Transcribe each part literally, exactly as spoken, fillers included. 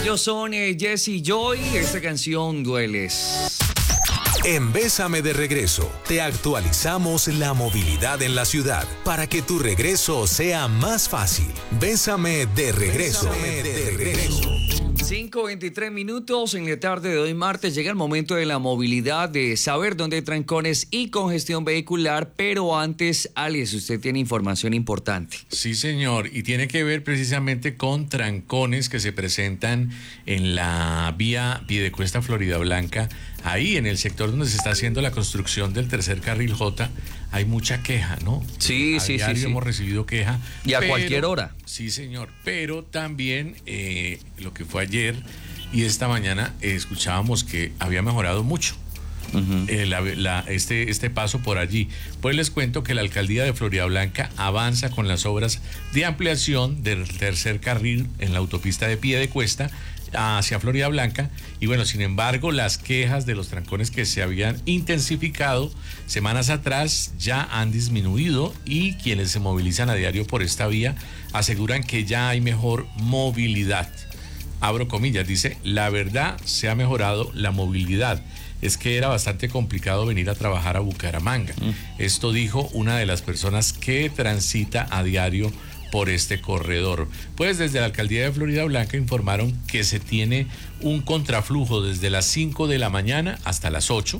Ellos son eh, Jesse Joy, esta canción Dueles. En Bésame de Regreso, te actualizamos la movilidad en la ciudad para que tu regreso sea más fácil. Bésame de Regreso. Bésame de regreso. cinco veintitrés minutos en la tarde de hoy martes. Llega el momento de la movilidad, de saber dónde hay trancones y congestión vehicular, pero antes, Alex, usted tiene información importante. Sí, señor, y tiene que ver precisamente con trancones que se presentan en la vía Piedecuesta Florida Blanca. Ahí en el sector donde se está haciendo la construcción del tercer carril J, hay mucha queja, ¿no? Sí, a sí, diario sí, sí. hemos recibido queja. Y a pero, cualquier hora. Sí, señor, pero también eh, lo que fue ayer y esta mañana eh, escuchábamos que había mejorado mucho. Uh-huh. eh, la, la, este, este paso por allí. Pues les cuento que la alcaldía de Florida Blanca avanza con las obras de ampliación del tercer carril en la autopista de Piedecuesta hacia Florida Blanca, y bueno, sin embargo, las quejas de los trancones que se habían intensificado semanas atrás ya han disminuido, y quienes se movilizan a diario por esta vía aseguran que ya hay mejor movilidad. Abro comillas, dice: la verdad, se ha mejorado la movilidad. Es que era bastante complicado venir a trabajar a Bucaramanga. Mm. Esto dijo una de las personas que transita a diario por este corredor. Pues desde la alcaldía de Florida Blanca informaron que se tiene un contraflujo desde las cinco de la mañana hasta las ocho,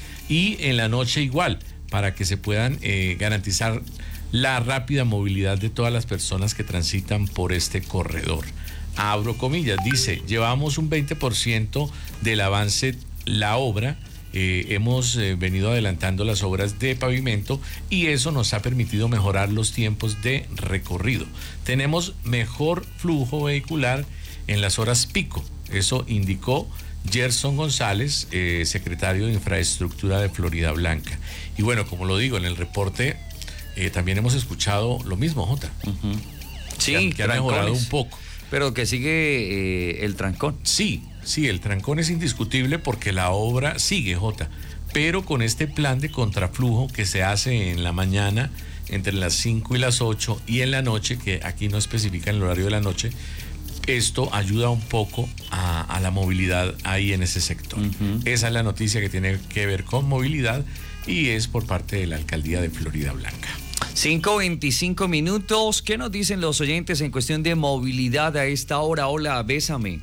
y en la noche igual, para que se puedan eh, garantizar la rápida movilidad de todas las personas que transitan por este corredor. Abro comillas, dice: llevamos un veinte por ciento del avance la obra. Eh, hemos eh, venido adelantando las obras de pavimento, y eso nos ha permitido mejorar los tiempos de recorrido. Tenemos mejor flujo vehicular en las horas pico. Eso indicó Gerson González, eh, secretario de Infraestructura de Florida Blanca. Y bueno, como lo digo en el reporte, eh, también hemos escuchado lo mismo, Jota. Uh-huh. Sí, que, que ha mejorado un poco. Pero que sigue eh, el trancón. Sí, sí, el trancón es indiscutible porque la obra sigue, Jota, pero con este plan de contraflujo que se hace en la mañana entre las cinco y las ocho, y en la noche, que aquí no especifica el horario de la noche, esto ayuda un poco a, a la movilidad ahí en ese sector. Uh-huh. Esa es la noticia que tiene que ver con movilidad, y es por parte de la alcaldía de Florida Blanca. cinco veinticinco minutos. ¿Qué nos dicen los oyentes en cuestión de movilidad a esta hora? Hola, Bésame.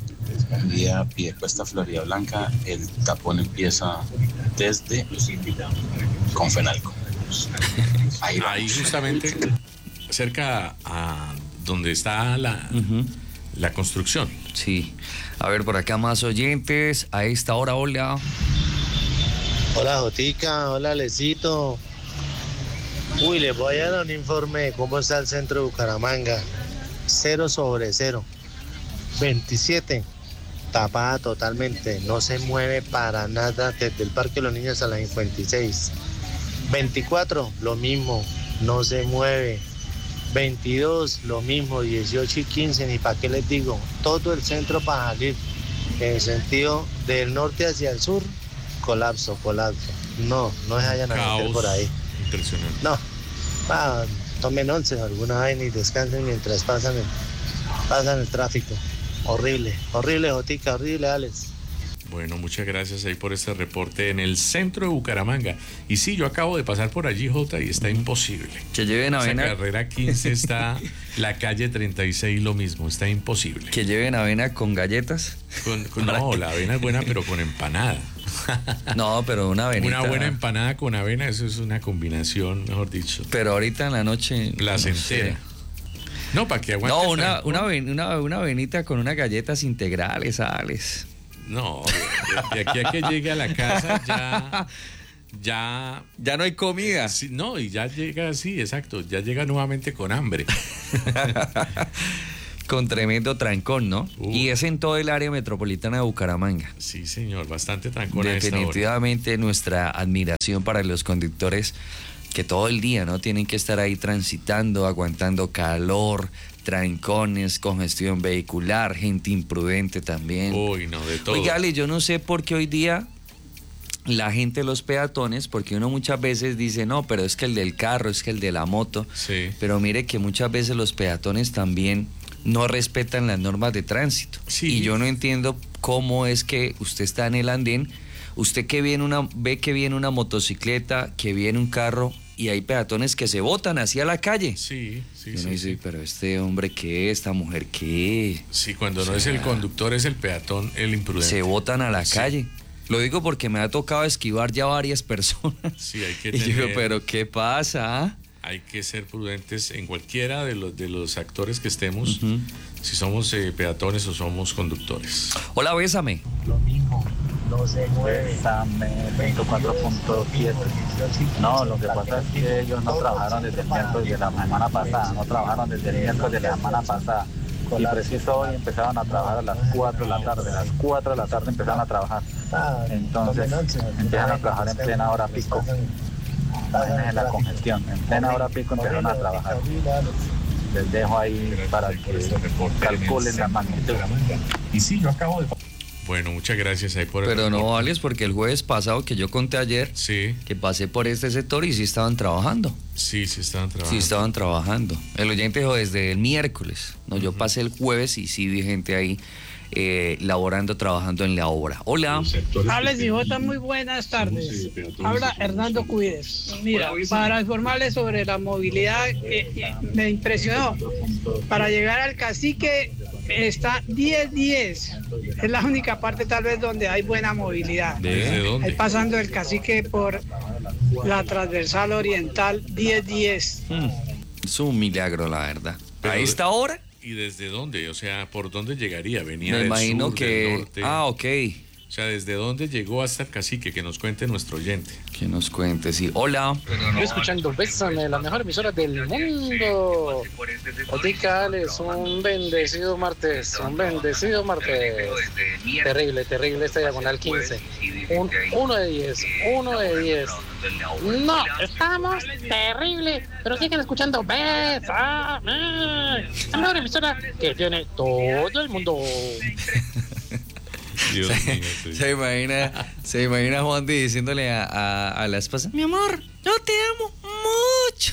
Vía Piedecuesta Florida Blanca, el tapón empieza desde Confenalco. Ahí, Ahí justamente cerca a donde está la, uh-huh. la construcción. Sí. A ver, por acá más oyentes a esta hora. Hola. Hola, Jotica. Hola, Lecito. Uy, les voy a dar un informe de cómo está el centro de Bucaramanga. Cero sobre cero. veintisiete, tapada totalmente. No se mueve para nada desde el Parque de los Niños a la cincuenta y seis. veinticuatro, lo mismo. No se mueve. veintidós, lo mismo. dieciocho y quince, ni para qué les digo. Todo el centro para salir. En el sentido del norte hacia el sur, colapso, colapso. No, no se vayan a meter por ahí. Impresionante. No, ah, tomen once alguna vaina y descansen mientras pasan el, pasan el tráfico. Horrible, horrible, Jotica, horrible, Alex. Bueno, muchas gracias ahí por este reporte en el centro de Bucaramanga. Y sí, yo acabo de pasar por allí, Jota, y está imposible. Que lleven avena. Esa carrera quince está, la calle treinta y seis lo mismo, está imposible. Que lleven avena con galletas. Con, con, no, la avena es buena, pero con empanada. No, pero una avenita. Una buena empanada con avena, eso es una combinación, mejor dicho. Pero ahorita en la noche. Placentera. No, no, para que aguante. No, una, una, una, una avenita con unas galletas integrales, Alex. No, de, de aquí a que llegue a la casa ya, ya, ya no hay comida. Sí, no, y ya llega, sí, exacto, ya llega nuevamente con hambre. Con tremendo trancón, ¿no? Uh. Y es en todo el área metropolitana de Bucaramanga. Sí, señor, bastante trancón. Definitivamente a esta hora. Nuestra admiración para los conductores que todo el día, ¿no? Tienen que estar ahí transitando, aguantando calor, trancones, congestión vehicular, gente imprudente también. Uy, no, de todo. Oiga, Ale, yo no sé por qué hoy día la gente, los peatones, porque uno muchas veces dice, no, pero es que el del carro, es que el de la moto. Sí. Pero mire que muchas veces los peatones también no respetan las normas de tránsito. Sí. Y yo no entiendo cómo es que usted está en el andén, usted que viene una, ve que viene una motocicleta, que viene un carro y hay peatones que se botan hacia la calle. Sí, sí, y uno sí, dice, sí. pero este hombre qué, esta mujer qué. Sí, cuando O no es sea, el conductor, es el peatón, el imprudente. Se botan a la Sí. calle. Lo digo porque me ha tocado esquivar ya varias personas. Sí, hay que Y yo digo, tener- pero ¿qué pasa? Hay que ser prudentes en cualquiera de los, de los actores que estemos, Ujú. si somos eh, peatones o somos conductores. Hola, bésame. Bésame veinticuatro punto siete. No, lo que pasa es que ellos no trabajaron desde el miércoles de la semana pasada, no trabajaron desde el miércoles de la semana pasada. Y preciso hoy empezaron a trabajar a las cuatro de la tarde, a las cuatro de la tarde empezaron a trabajar. Entonces empiezan a trabajar en plena hora pico. Imagínense la congestión, en plena hora pico empezaron a trabajar. Les dejo ahí para que calculen la magnitud. Y sí, yo acabo de... Bueno, muchas gracias ahí por el Pero no reporte. vales porque el jueves pasado que yo conté ayer, Sí, que pasé por este sector y sí estaban trabajando. sí, sí estaban trabajando. Sí estaban trabajando. El oyente dijo desde el miércoles. No, yo pasé el jueves y sí vi gente ahí eh, laborando, trabajando en la obra. Hola. Alex y Jota, muy buenas tardes. Habla Hernando Cuides. Mira, para informarles sobre la movilidad, eh, eh, me impresionó. Para llegar al Cacique está diez diez. Es la única parte tal vez donde hay buena movilidad. ¿Desde Ahí dónde? pasando el Cacique por la transversal oriental diez diez. Mm, es un milagro, la verdad. Pero- ¿A esta hora? ¿Y desde dónde? O sea, ¿por dónde llegaría? ¿Venía Me del imagino sur, que... del norte? Ah, ok. O sea, ¿desde dónde llegó hasta el Cacique? Que nos cuente nuestro oyente. Que nos cuente, sí. Hola. Estoy escuchando Bésame, la mejor emisora del mundo. Otica, Alex, un bendecido martes, un bendecido martes. Terrible, terrible esta diagonal quince. Un uno de diez, uno de diez. No, estamos terrible, pero siguen escuchando Bésame, la mejor emisora que tiene todo el mundo. Dios mío, sí. Se imagina, se imagina Juan Di diciéndole a, a, a la esposa, mi amor, yo te amo mucho.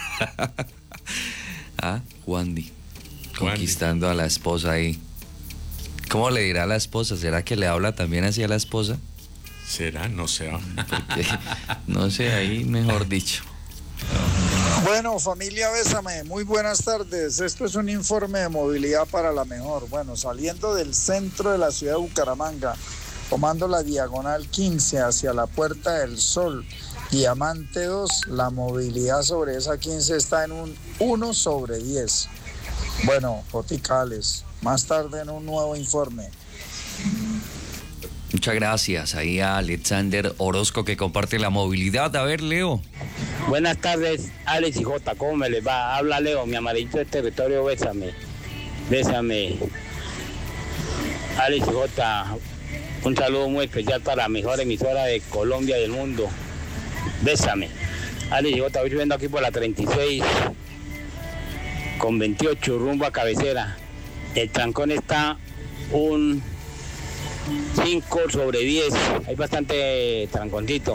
Ah, Juan Di, conquistando a la esposa ahí. ¿Cómo le dirá a la esposa? ¿Será que le habla también así a la esposa? ¿Será? No sé. Porque, no sé, ahí mejor dicho. Bueno, familia Bésame, muy buenas tardes. Esto es un informe de movilidad para la mejor. Bueno, saliendo del centro de la ciudad de Bucaramanga, tomando la diagonal quince hacia la Puerta del Sol, Diamante dos, la movilidad sobre esa quince está en un uno sobre diez. Bueno, Joticales, más tarde en un nuevo informe. Muchas gracias ahí a Alexander Orozco que comparte la movilidad. A ver, Leo. Buenas tardes, Alex y Jota, ¿cómo me les va? Habla Leo, mi amarillito del territorio, bésame, bésame. Alex y Jota, un saludo muy especial para la mejor emisora de Colombia y del mundo, bésame. Alex y Jota, voy subiendo aquí por la treinta y seis, con veintiocho, rumbo a Cabecera. El trancón está un cinco sobre diez, hay bastante tranconcito.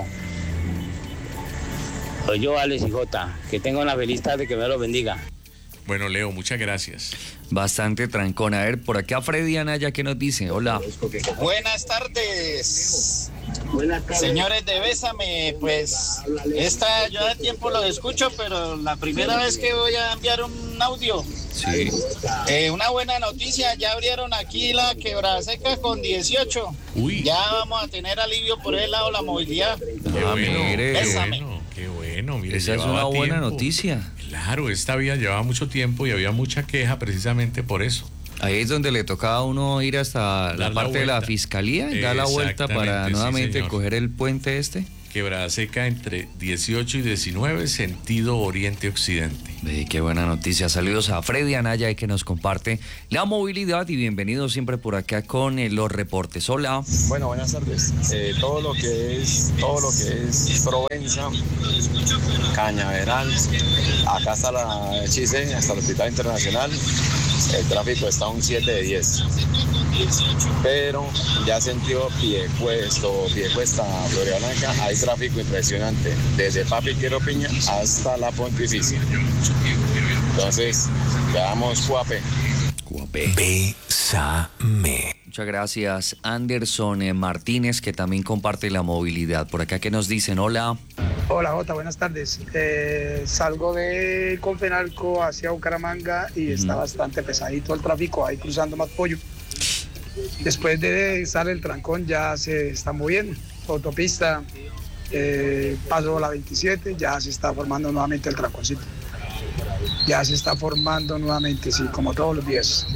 Soy yo, Alex y Jota, que tenga una feliz tarde, que me lo bendiga. Bueno, Leo, muchas gracias. Bastante trancón. A ver, por acá Freddy Anaya, ¿qué nos dice? Hola. Buenas tardes. Señores de Bésame, pues esta yo de tiempo lo escucho, pero la primera vez que voy a enviar un audio. Sí. Eh, una buena noticia, ya abrieron aquí la Quebrada Seca con dieciocho. Uy. Ya vamos a tener alivio por el lado de la movilidad. Qué Ah, bueno, mire. qué Bésame. bueno, qué bueno. Mire, Esa es llevaba una buena tiempo. noticia. Claro, esta vía llevaba mucho tiempo y había mucha queja precisamente por eso. Ahí es donde le tocaba a uno ir hasta Dar la la parte de la vuelta. fiscalía y dar la vuelta para Exactamente, sí, nuevamente señor. coger el puente este. Quebrada Seca entre dieciocho y diecinueve, sentido oriente-occidente. Ve, qué buena noticia. Saludos a Freddy Anaya que nos comparte la movilidad y bienvenido siempre por acá con eh, los reportes. Hola. Bueno, buenas tardes. Eh, todo lo que es, todo lo que es Provenza, Cañaveral, acá hasta la Chise, hasta el Hospital Internacional, el tráfico está un siete de diez. Pero ya sentido Piedecuesta, Piedecuesta, Florida Blanca, hay tráfico impresionante, desde Papi Quiero Piña hasta la Pontificia. Entonces, le damos Cuape. Bésame. Bésame. Muchas gracias, Anderson eh, Martínez, que también comparte la movilidad. Por acá que nos dicen, hola. Hola Jota, buenas tardes. Eh, salgo de Confenalco hacia Bucaramanga y uh-huh. está bastante pesadito el tráfico ahí cruzando Matpollo. Después de sale el trancón ya se está moviendo. Autopista, eh, paso la veintisiete, ya se está formando nuevamente el tranconcito. Ya se está formando nuevamente, sí, como todos los días.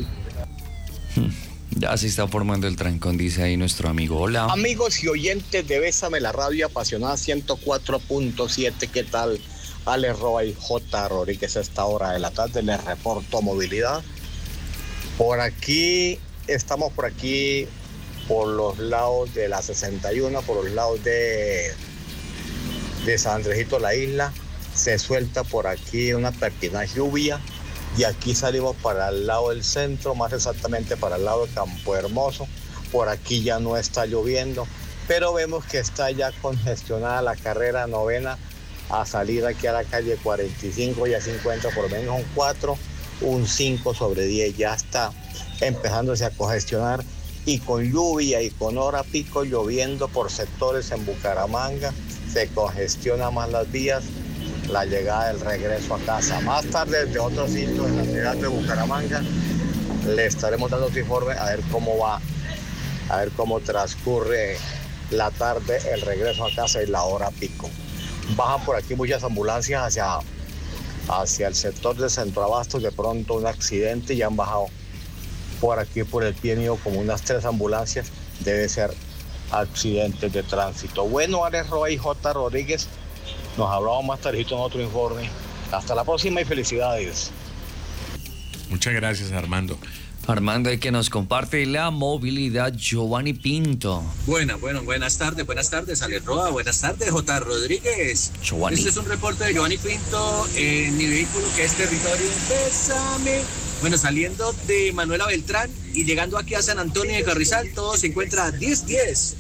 Ya se está formando el trancón, dice ahí nuestro amigo. Hola. Amigos y oyentes de Bésame, la radio apasionada ciento cuatro punto siete. ¿Qué tal? Ale Roa y J. Rodríguez a esta hora de la tarde. Les reporto movilidad. Por aquí, estamos por aquí, por los lados de la sesenta y uno, por los lados de, de San Andresito, la isla. Se suelta por aquí una pertinaz lluvia. Y aquí salimos para el lado del centro, más exactamente para el lado de Campo Hermoso. Por aquí ya no está lloviendo, pero vemos que está ya congestionada la carrera novena a salir aquí a la calle cuarenta y cinco, ya se encuentra por lo menos un cuatro, un cinco sobre diez, ya está empezándose a congestionar y con lluvia y con hora pico lloviendo por sectores en Bucaramanga, se congestiona más las vías. La llegada del regreso a casa. Más tarde, desde otro sitio en la ciudad de Bucaramanga, le estaremos dando otro informe a ver cómo va, a ver cómo transcurre la tarde, el regreso a casa y la hora pico. Bajan por aquí muchas ambulancias hacia, hacia el sector de Centro Abastos, de pronto un accidente y han bajado por aquí por el pie mío como unas tres ambulancias, debe ser accidentes de tránsito. Bueno, Alex Roa y J. Rodríguez. Nos hablamos más tardito en otro informe. Hasta la próxima y felicidades. Muchas gracias, Armando. Armando, el que nos comparte la movilidad, Giovanni Pinto. Bueno, bueno, buenas tardes, buenas tardes, Ale Roa, buenas tardes, J. Rodríguez. Giovanni. Este es un reporte de Giovanni Pinto en mi vehículo, que es territorio Bésame. Bueno, saliendo de Manuela Beltrán y llegando aquí a San Antonio de Carrizal, todo se encuentra a diez diez.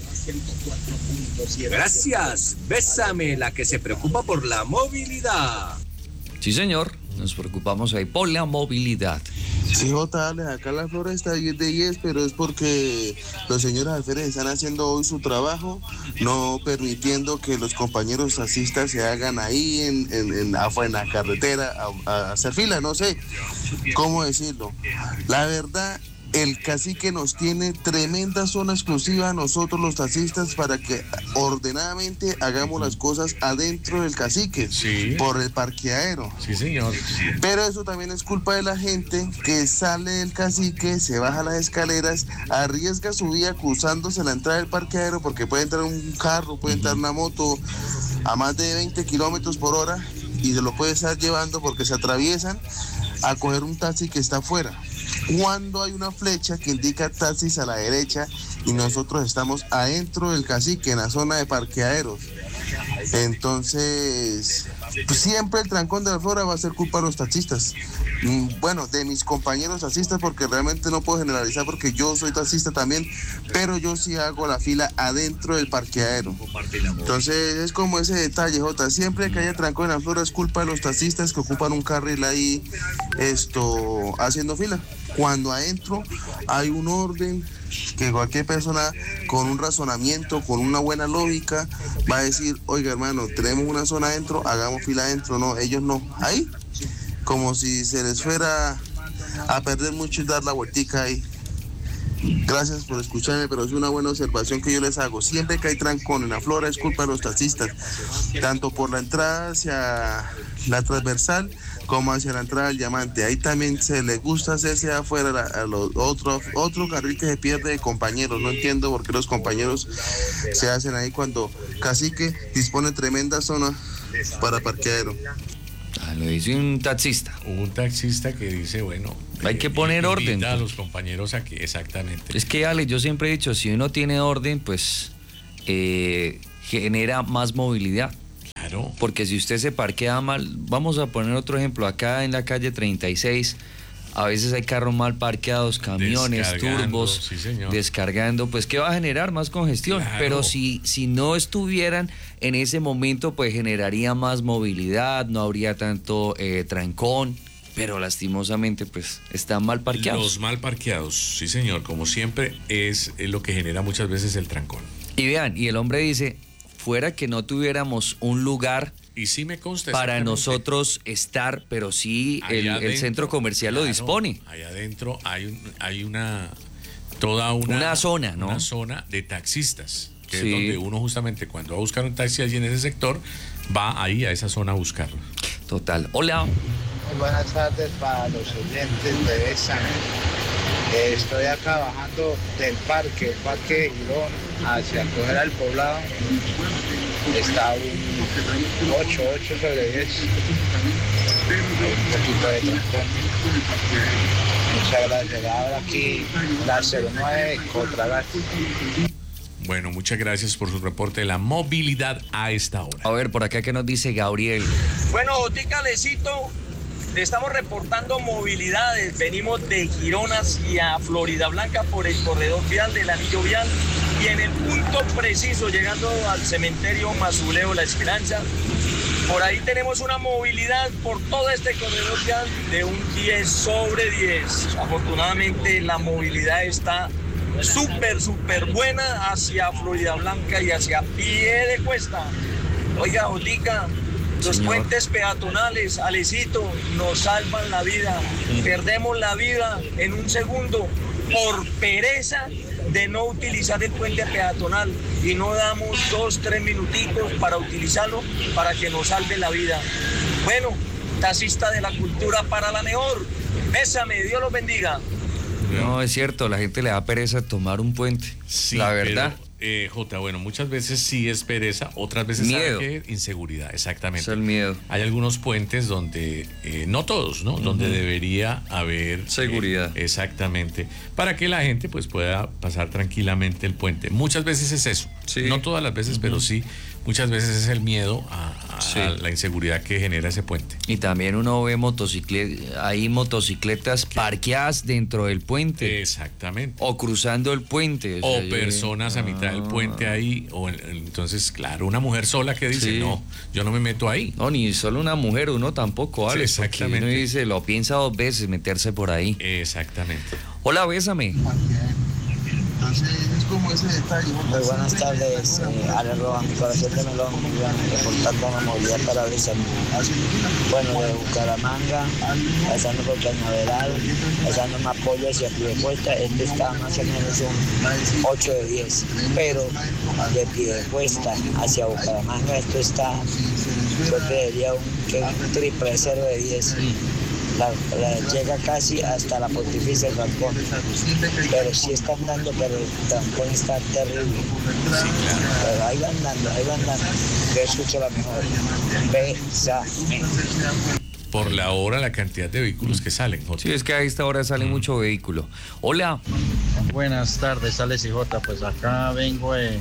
Gracias, Bésame, la que se preocupa por la movilidad. Sí, señor, nos preocupamos ahí por la movilidad. Sí, J, Alex, acá la flora está diez de diez, pero es porque los señores alférez están haciendo hoy su trabajo, no permitiendo que los compañeros taxistas se hagan ahí en, en, en, en la carretera a, a hacer fila, no sé cómo decirlo. La verdad, el cacique nos tiene tremenda zona exclusiva a nosotros los taxistas para que ordenadamente hagamos las cosas adentro del cacique, sí, por el parqueadero. Sí, señor. Pero eso también es culpa de la gente que sale del cacique, se baja las escaleras, arriesga su vida cruzándose la entrada del parqueadero porque puede entrar un carro, puede entrar una moto a más de veinte kilómetros por hora y se lo puede estar llevando porque se atraviesan a coger un taxi que está afuera. Cuando hay una flecha que indica taxis a la derecha y nosotros estamos adentro del cacique, en la zona de parqueaderos. Entonces, pues siempre el trancón de la flora va a ser culpa de los taxistas. Bueno, de mis compañeros taxistas, porque realmente no puedo generalizar porque yo soy taxista también, pero yo sí hago la fila adentro del parqueadero. Entonces es como ese detalle, Jota, siempre que haya trancón en la flora es culpa de los taxistas que ocupan un carril ahí esto haciendo fila. Cuando adentro hay un orden que cualquier persona con un razonamiento, con una buena lógica, va a decir, oiga hermano, tenemos una zona adentro, hagamos fila adentro. No, ellos no, ahí, como si se les fuera a perder mucho y dar la vueltica ahí. Gracias por escucharme, pero es una buena observación que yo les hago. Siempre que hay trancón en la flora es culpa de los taxistas, tanto por la entrada hacia la transversal como hacia la entrada del Diamante. Ahí también se les gusta hacerse afuera a los otros otro carril que se pierde de compañeros. No entiendo por qué los compañeros se hacen ahí cuando Cacique dispone tremenda zona para parqueadero. Ah, lo dice un taxista. Un taxista que dice, bueno, hay que poner orden. A los compañeros aquí, exactamente. Es que, Ale, yo siempre he dicho, si uno tiene orden, pues eh, genera más movilidad. Claro. Porque si usted se parquea mal, vamos a poner otro ejemplo, acá en la calle treinta y seis, a veces hay carros mal parqueados, camiones, turbos, sí, descargando, pues ¿qué va a generar? Más congestión. Claro. Pero si, si no estuvieran en ese momento, pues generaría más movilidad, no habría tanto eh, trancón. pero lastimosamente pues están mal parqueados. Los mal parqueados, sí señor, como siempre es lo que genera muchas veces el trancón. Y vean, y el hombre dice, fuera que no tuviéramos un lugar y sí me consta para nosotros estar, pero sí el, adentro, el centro comercial claro, lo dispone. Allá adentro hay, un, hay una, toda una, una zona, ¿no? Una zona de taxistas, que sí. es donde uno justamente cuando va a buscar un taxi allí en ese sector, va ahí a esa zona a buscarlo. Total. Hola. Muy buenas tardes para los oyentes de Bésame. Eh, estoy acá bajando del parque, el parque de Girón, hacia coger al poblado. Está un ocho, ocho sobre diez. Un poquito de trancón. Muchas gracias. Ahora aquí la cero nueve contra gas. Bueno, muchas gracias por su reporte de la movilidad a esta hora. A ver, por acá que nos dice Gabriel. Bueno, Jotica, Lecito, le estamos reportando movilidades. Venimos de Girón hacia Florida Blanca por el corredor vial del anillo vial y en el punto preciso, llegando al cementerio Mazuleo La Esperanza, por ahí tenemos una movilidad por todo este corredor vial de un diez sobre diez. Afortunadamente la movilidad está súper, súper buena hacia Florida Blanca y hacia pie de cuesta. Oiga, Jotica, los Señor. puentes peatonales, Alecito, nos salvan la vida. Perdemos la vida en un segundo por pereza de no utilizar el puente peatonal y no damos dos, tres minuticos para utilizarlo para que nos salve la vida. Bueno, taxista de la cultura para la mejor. Bésame, Dios los bendiga. No, es cierto, la gente le da pereza tomar un puente. Sí, la verdad. Pero, eh, Jota, bueno, muchas veces sí es pereza, otras veces miedo. ¿sabe qué? Inseguridad, exactamente. Es el miedo. Hay algunos puentes donde, eh, no todos, ¿no? Uh-huh. Donde debería haber seguridad. Eh, exactamente. Para que la gente pues pueda pasar tranquilamente el puente. Muchas veces es eso. Sí. No todas las veces, uh-huh. pero sí. Muchas veces es el miedo a, a, sí. a la inseguridad que genera ese puente. Y también uno ve motocicletas, hay motocicletas ¿Qué? parqueadas dentro del puente. Exactamente. O cruzando el puente. O, sea, o personas yo... a mitad del puente ahí. O entonces, claro, una mujer sola que dice, sí. no, yo no me meto ahí. No, ni solo una mujer, uno tampoco, ¿vale? Sí, exactamente. Uno dice, lo piensa dos veces meterse por ahí. Exactamente. Hola, bésame. Entonces es como ese detalle. Muy buenas tardes, eh, Ale Roja, mi corazón de melón, reportando la movilidad para Bésame. Bueno, de Bucaramanga, pasando por Cañaveral, pasando un apoyo hacia Piedecuesta, este está más o menos un ocho de diez, pero de Piedecuesta hacia Bucaramanga esto está, yo creería un, un triple cero de diez. La, la, llega casi hasta la Pontificia del trancón, pero sí están dando, pero el trancón está terrible. Sí, claro. Pero ahí van dando, ahí van dando. Yo escucho la mejor. Bésame. Por la hora, la cantidad de vehículos que salen. Jota. Sí, es que a esta hora sale mm. mucho vehículo. Hola. Buenas tardes, Alex y Jota. Pues acá vengo en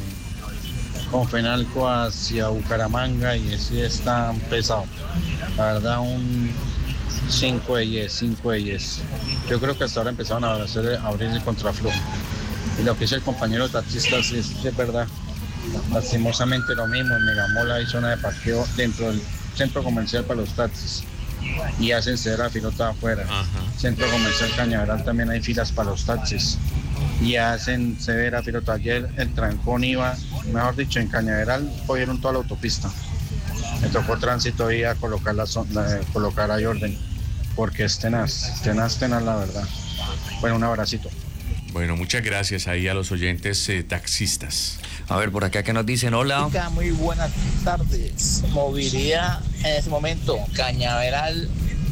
Confenalco hacia Bucaramanga y sí está pesado. La verdad, un cinco de diez, cinco de diez. Yo creo que hasta ahora empezaron a hacer, a abrir el contraflujo. Y lo que dice el compañero taxista sí es, es verdad. Lastimosamente lo mismo, en Megamola hay zona de parqueo dentro del centro comercial para los taxis. Y hacen severa filota afuera. Ajá. Centro comercial Cañaveral también hay filas para los taxis. Y hacen severa filota. Ayer el trancón iba, mejor dicho, en Cañaveral cogieron toda la autopista. Me tocó tránsito ahí a colocar, la, la, colocar ahí orden. Porque es tenaz, tenaz, tenaz la verdad. Bueno, un abracito. Bueno, muchas gracias ahí a los oyentes eh, taxistas. A ver, por acá que nos dicen, hola. Muy buenas tardes. Movilidad en este momento, Cañaveral,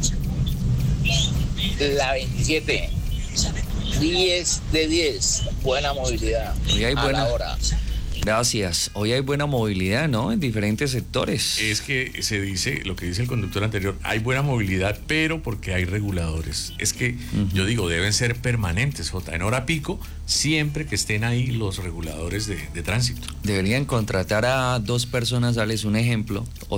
la veintisiete. diez de diez. Buena movilidad. Hoy hay buena. A la hora. Gracias. Hoy hay buena movilidad, ¿no? En diferentes sectores. Es que se dice, lo que dice el conductor anterior, hay buena movilidad, pero porque hay reguladores. Es que, uh-huh. yo digo, deben ser permanentes, Jota. En hora pico, siempre que estén ahí los reguladores de, de tránsito. Deberían contratar a dos personas, darles un ejemplo, o